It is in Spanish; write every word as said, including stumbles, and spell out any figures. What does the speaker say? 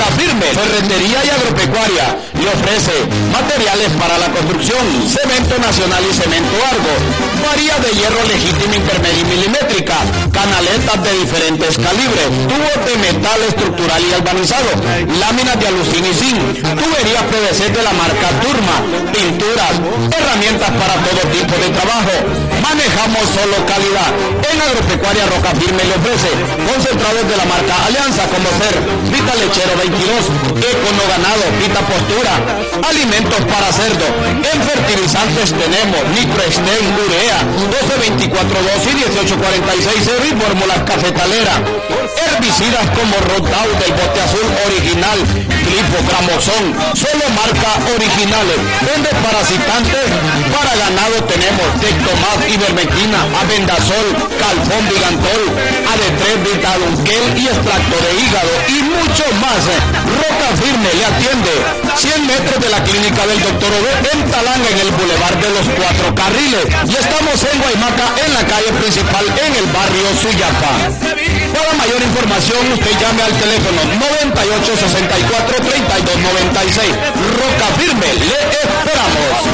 Firme, ferretería y agropecuaria. Le ofrece materiales para la construcción, cemento nacional y cemento Argo, varillas de hierro legítima intermedia y milimétrica, canaletas de diferentes calibres, tubos de metal estructural y galvanizado, láminas de alucín y zinc, tuberías P V C de la marca Turma, pinturas, herramientas para todo tipo de trabajo. Manejamos solo calidad. En Agropecuaria Roca Firme le ofrece concentrados de la marca Alianza, como ser Vita Lechero veintidós, Econo Ganado, Vita Postura, alimentos para cerdo. En fertilizantes tenemos Nitroexten, Urea, doce veinticuatro dos y dieciocho cuarenta y seis y fórmula cafetalera. Herbicidas como Rotaud del bote azul original, Glifo, Gramozón, solo marca originales. En desparasitantes para ganado tenemos Tectomat, Ivermectina, Abendazol, Calfón, Vigantol, A D tres, Vitadunquel y extracto de hígado y mucho más. Roca Firme le atiende cien metros de la clínica del doctor Ove en Talanga, en el Boulevard de los Cuatro Carriles, y estamos en Guaymaca, en la calle principal, en el barrio Suyapa. Para mayor información usted llame al teléfono noventa y ocho, sesenta y cuatro, treinta y dos noventa y seis. Roca Firme, le esperamos.